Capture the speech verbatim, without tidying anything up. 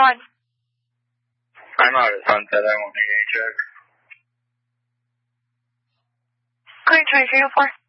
going? I'm out at Sunset. I won't make any checks. Going twenty-three oh four.